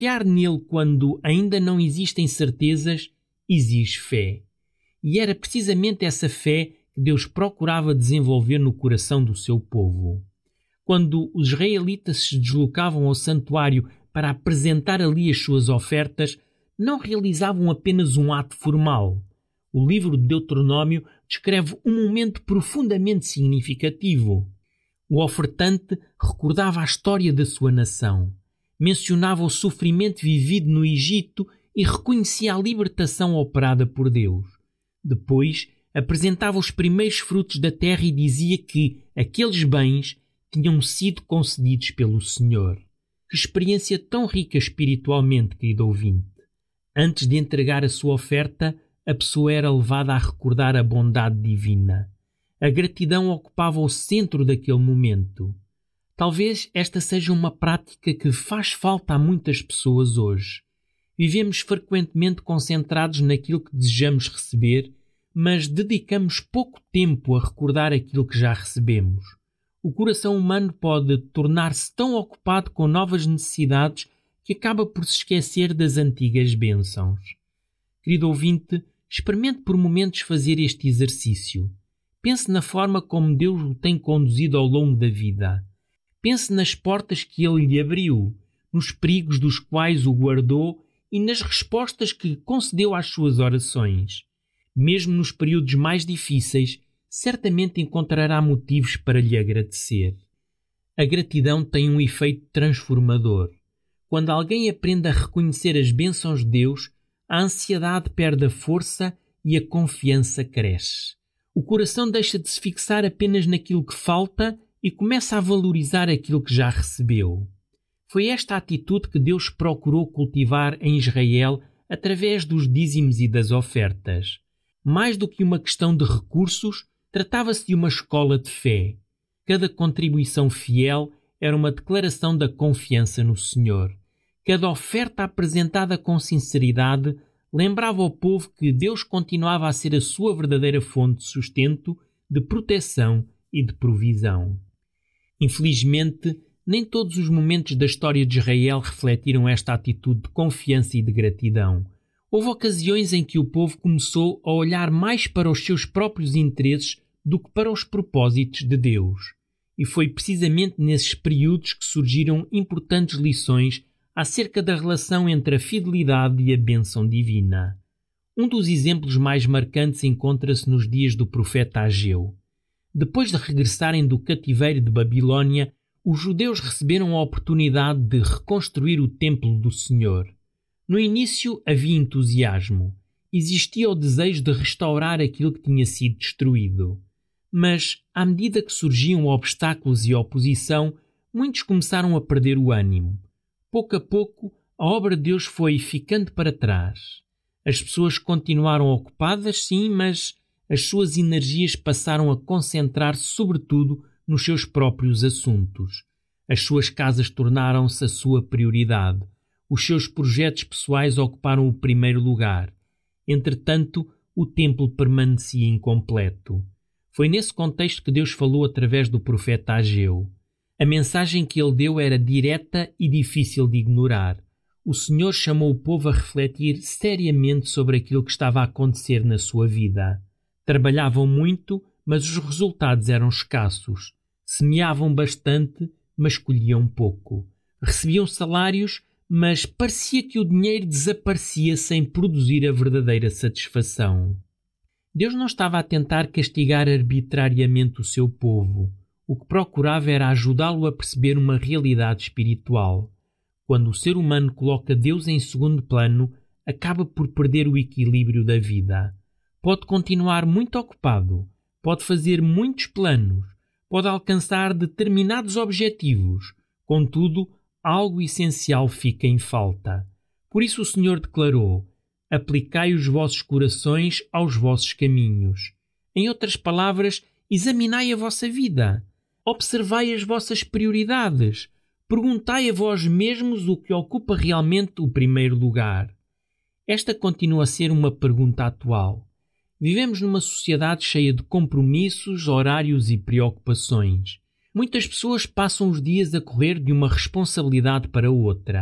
Confiar nele quando ainda não existem certezas exige fé. E era precisamente essa fé que Deus procurava desenvolver no coração do seu povo. Quando os israelitas se deslocavam ao santuário para apresentar ali as suas ofertas, não realizavam apenas um ato formal. O livro de Deuteronômio descreve um momento profundamente significativo. O ofertante recordava a história da sua nação, mencionava o sofrimento vivido no Egito e reconhecia a libertação operada por Deus. Depois, apresentava os primeiros frutos da terra e dizia que aqueles bens tinham sido concedidos pelo Senhor. Que experiência tão rica espiritualmente, querido ouvinte. Antes de entregar a sua oferta, a pessoa era levada a recordar a bondade divina. A gratidão ocupava o centro daquele momento. Talvez esta seja uma prática que faz falta a muitas pessoas hoje. Vivemos frequentemente concentrados naquilo que desejamos receber, mas dedicamos pouco tempo a recordar aquilo que já recebemos. O coração humano pode tornar-se tão ocupado com novas necessidades que acaba por se esquecer das antigas bênçãos. Querido ouvinte, experimente por momentos fazer este exercício. Pense na forma como Deus o tem conduzido ao longo da vida. Pense nas portas que Ele lhe abriu, nos perigos dos quais o guardou e nas respostas que concedeu às suas orações. Mesmo nos períodos mais difíceis, certamente encontrará motivos para lhe agradecer. A gratidão tem um efeito transformador. Quando alguém aprende a reconhecer as bênçãos de Deus, a ansiedade perde a força e a confiança cresce. O coração deixa de se fixar apenas naquilo que falta e começa a valorizar aquilo que já recebeu. Foi esta atitude que Deus procurou cultivar em Israel através dos dízimos e das ofertas. Mais do que uma questão de recursos, tratava-se de uma escola de fé. Cada contribuição fiel era uma declaração da confiança no Senhor. Cada oferta apresentada com sinceridade lembrava ao povo que Deus continuava a ser a sua verdadeira fonte de sustento, de proteção e de provisão. Infelizmente, nem todos os momentos da história de Israel refletiram esta atitude de confiança e de gratidão. Houve ocasiões em que o povo começou a olhar mais para os seus próprios interesses do que para os propósitos de Deus. E foi precisamente nesses períodos que surgiram importantes lições acerca da relação entre a fidelidade e a bênção divina. Um dos exemplos mais marcantes encontra-se nos dias do profeta Ageu. Depois de regressarem do cativeiro de Babilônia, os judeus receberam a oportunidade de reconstruir o templo do Senhor. No início havia entusiasmo. Existia o desejo de restaurar aquilo que tinha sido destruído. Mas, à medida que surgiam obstáculos e oposição, muitos começaram a perder o ânimo. Pouco a pouco, a obra de Deus foi ficando para trás. As pessoas continuaram ocupadas, sim, mas as suas energias passaram a concentrar-se sobretudo nos seus próprios assuntos. As suas casas tornaram-se a sua prioridade. Os seus projetos pessoais ocuparam o primeiro lugar. Entretanto, o templo permanecia incompleto. Foi nesse contexto que Deus falou através do profeta Ageu. A mensagem que ele deu era direta e difícil de ignorar. O Senhor chamou o povo a refletir seriamente sobre aquilo que estava a acontecer na sua vida. Trabalhavam muito, mas os resultados eram escassos. Semeavam bastante, mas colhiam pouco. Recebiam salários, mas parecia que o dinheiro desaparecia sem produzir a verdadeira satisfação. Deus não estava a tentar castigar arbitrariamente o seu povo. O que procurava era ajudá-lo a perceber uma realidade espiritual. Quando o ser humano coloca Deus em segundo plano, acaba por perder o equilíbrio da vida. Pode continuar muito ocupado, pode fazer muitos planos, pode alcançar determinados objetivos. Contudo, algo essencial fica em falta. Por isso o Senhor declarou: aplicai os vossos corações aos vossos caminhos. Em outras palavras, examinai a vossa vida. Observai as vossas prioridades. Perguntai a vós mesmos o que ocupa realmente o primeiro lugar. Esta continua a ser uma pergunta atual. Vivemos numa sociedade cheia de compromissos, horários e preocupações. Muitas pessoas passam os dias a correr de uma responsabilidade para outra.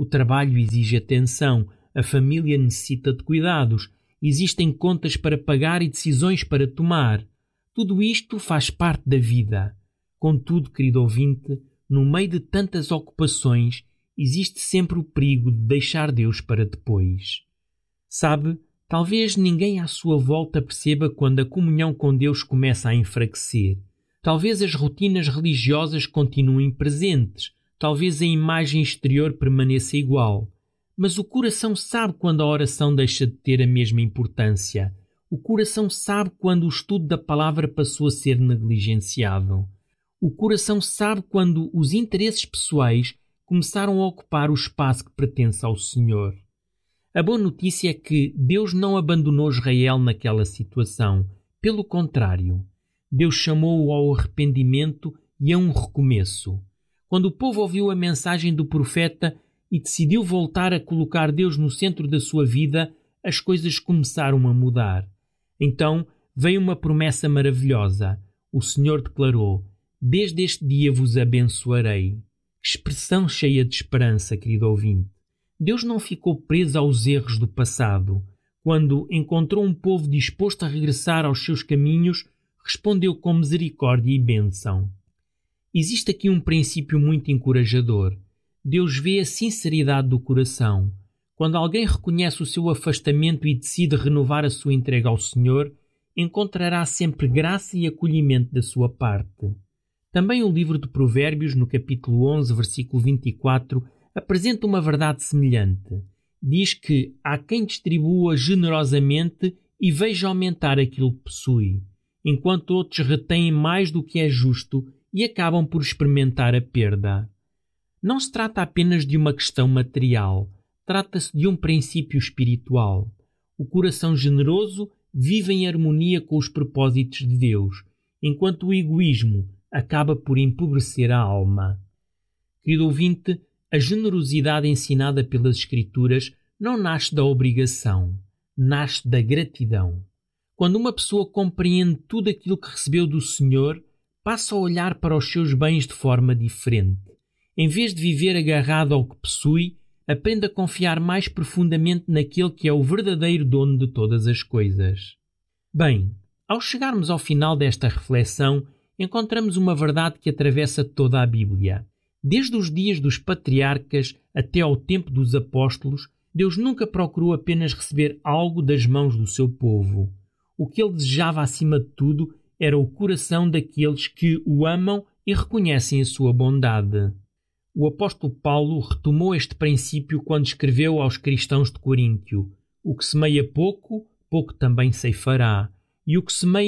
O trabalho exige atenção, a família necessita de cuidados, existem contas para pagar e decisões para tomar. Tudo isto faz parte da vida. Contudo, querido ouvinte, no meio de tantas ocupações, existe sempre o perigo de deixar Deus para depois. Sabe, talvez ninguém à sua volta perceba quando a comunhão com Deus começa a enfraquecer. Talvez as rotinas religiosas continuem presentes, talvez a imagem exterior permaneça igual. Mas o coração sabe quando a oração deixa de ter a mesma importância. O coração sabe quando o estudo da palavra passou a ser negligenciado. O coração sabe quando os interesses pessoais começaram a ocupar o espaço que pertence ao Senhor. A boa notícia é que Deus não abandonou Israel naquela situação. Pelo contrário, Deus chamou-o ao arrependimento e a um recomeço. Quando o povo ouviu a mensagem do profeta e decidiu voltar a colocar Deus no centro da sua vida, as coisas começaram a mudar. Então veio uma promessa maravilhosa. O Senhor declarou: "Desde este dia vos abençoarei." Que expressão cheia de esperança, querido ouvinte. Deus não ficou preso aos erros do passado. Quando encontrou um povo disposto a regressar aos seus caminhos, respondeu com misericórdia e bênção. Existe aqui um princípio muito encorajador. Deus vê a sinceridade do coração. Quando alguém reconhece o seu afastamento e decide renovar a sua entrega ao Senhor, encontrará sempre graça e acolhimento da sua parte. Também o livro de Provérbios, no capítulo 11, versículo 24, apresenta uma verdade semelhante. Diz que há quem distribua generosamente e veja aumentar aquilo que possui, enquanto outros retêm mais do que é justo e acabam por experimentar a perda. Não se trata apenas de uma questão material, trata-se de um princípio espiritual. O coração generoso vive em harmonia com os propósitos de Deus, enquanto o egoísmo acaba por empobrecer a alma. Querido ouvinte, a generosidade ensinada pelas Escrituras não nasce da obrigação, nasce da gratidão. Quando uma pessoa compreende tudo aquilo que recebeu do Senhor, passa a olhar para os seus bens de forma diferente. Em vez de viver agarrado ao que possui, aprende a confiar mais profundamente naquele que é o verdadeiro dono de todas as coisas. Bem, ao chegarmos ao final desta reflexão, encontramos uma verdade que atravessa toda a Bíblia. Desde os dias dos patriarcas até ao tempo dos apóstolos, Deus nunca procurou apenas receber algo das mãos do seu povo. O que ele desejava acima de tudo era o coração daqueles que o amam e reconhecem a sua bondade. O apóstolo Paulo retomou este princípio quando escreveu aos cristãos de Coríntio: "O que semeia pouco, pouco também ceifará, e o que semeia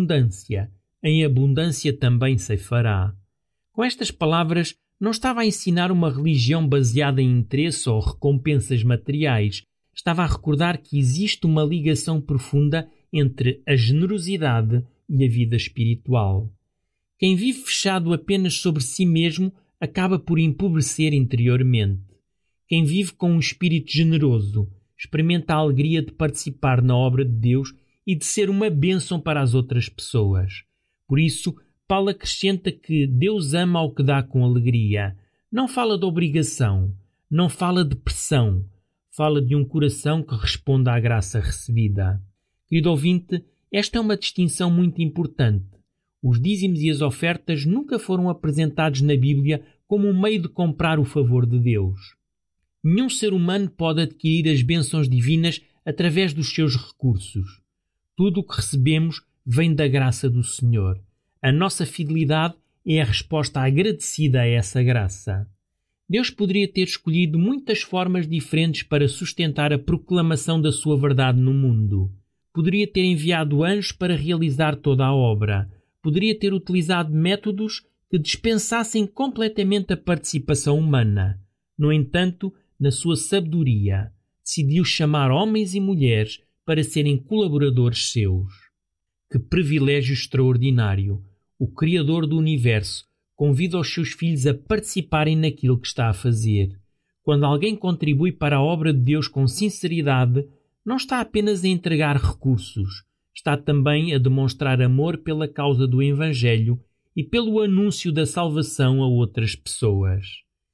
em abundância também ceifará." Com estas palavras, não estava a ensinar uma religião baseada em interesse ou recompensas materiais. Estava a recordar que existe uma ligação profunda entre a generosidade e a vida espiritual. Quem vive fechado apenas sobre si mesmo acaba por empobrecer interiormente. Quem vive com um espírito generoso experimenta a alegria de participar na obra de Deus e de ser uma bênção para as outras pessoas. Por isso, Paulo acrescenta que Deus ama ao que dá com alegria. Não fala de obrigação, não fala de pressão, fala de um coração que responde à graça recebida. Querido ouvinte, esta é uma distinção muito importante. Os dízimos e as ofertas nunca foram apresentados na Bíblia como um meio de comprar o favor de Deus. Nenhum ser humano pode adquirir as bênçãos divinas através dos seus recursos. Tudo o que recebemos vem da graça do Senhor. A nossa fidelidade é a resposta agradecida a essa graça. Deus poderia ter escolhido muitas formas diferentes para sustentar a proclamação da sua verdade no mundo. Poderia ter enviado anjos para realizar toda a obra. Poderia ter utilizado métodos que dispensassem completamente a participação humana. No entanto, na sua sabedoria, decidiu chamar homens e mulheres para serem colaboradores seus. Que privilégio extraordinário! O Criador do Universo convida os seus filhos a participarem naquilo que está a fazer. Quando alguém contribui para a obra de Deus com sinceridade, não está apenas a entregar recursos, está também a demonstrar amor pela causa do Evangelho e pelo anúncio da salvação a outras pessoas.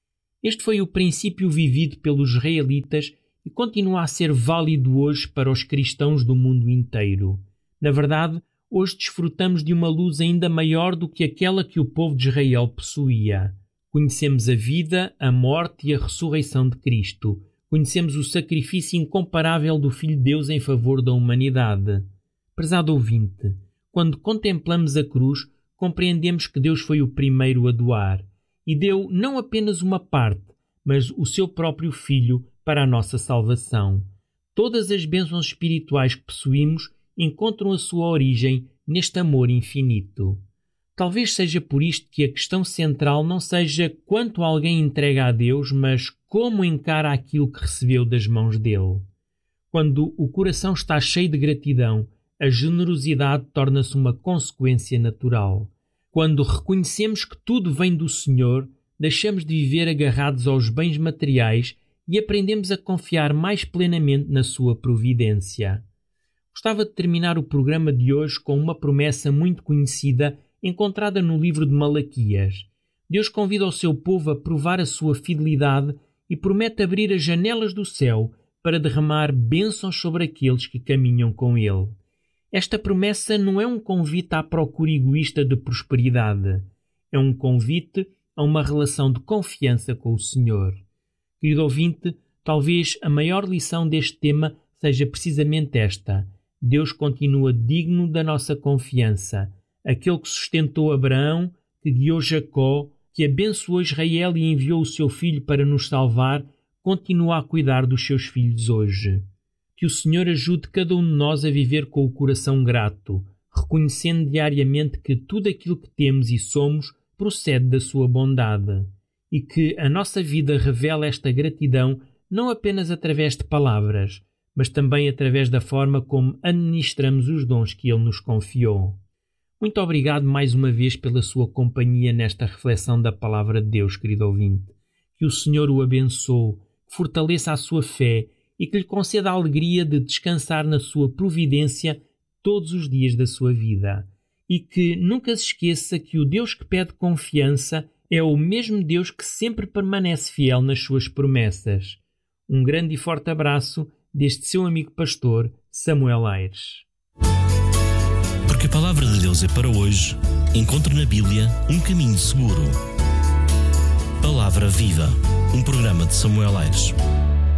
Este foi o princípio vivido pelos israelitas e continua a ser válido hoje para os cristãos do mundo inteiro. Na verdade, hoje desfrutamos de uma luz ainda maior do que aquela que o povo de Israel possuía. Conhecemos a vida, a morte e a ressurreição de Cristo. Conhecemos o sacrifício incomparável do Filho de Deus em favor da humanidade. Prezado ouvinte, quando contemplamos a cruz, compreendemos que Deus foi o primeiro a doar e deu não apenas uma parte, mas o seu próprio Filho para a nossa salvação. Todas as bênçãos espirituais que possuímos encontram a sua origem neste amor infinito. Talvez seja por isto que a questão central não seja quanto alguém entrega a Deus, mas como encara aquilo que recebeu das mãos dele. Quando o coração está cheio de gratidão, a generosidade torna-se uma consequência natural. Quando reconhecemos que tudo vem do Senhor, deixamos de viver agarrados aos bens materiais e aprendemos a confiar mais plenamente na sua providência. Gostava de terminar o programa de hoje com uma promessa muito conhecida encontrada no livro de Malaquias. Deus convida o seu povo a provar a sua fidelidade e promete abrir as janelas do céu para derramar bênçãos sobre aqueles que caminham com ele. Esta promessa não é um convite à procura egoísta de prosperidade. É um convite a uma relação de confiança com o Senhor. Querido ouvinte, talvez a maior lição deste tema seja precisamente esta. Deus continua digno da nossa confiança. Aquele que sustentou Abraão, que guiou Jacó, que abençoou Israel e enviou o seu Filho para nos salvar, continua a cuidar dos seus filhos hoje. Que o Senhor ajude cada um de nós a viver com o coração grato, reconhecendo diariamente que tudo aquilo que temos e somos procede da sua bondade, e que a nossa vida revela esta gratidão não apenas através de palavras, mas também através da forma como administramos os dons que Ele nos confiou. Muito obrigado mais uma vez pela sua companhia nesta reflexão da Palavra de Deus, querido ouvinte. Que o Senhor o abençoe, fortaleça a sua fé e que lhe conceda a alegria de descansar na sua providência todos os dias da sua vida. E que nunca se esqueça que o Deus que pede confiança é o mesmo Deus que sempre permanece fiel nas suas promessas. Um grande e forte abraço deste seu amigo pastor, Samuel Aires. Porque a Palavra de Deus é para hoje, encontre na Bíblia um caminho seguro. Palavra Viva, um programa de Samuel Aires.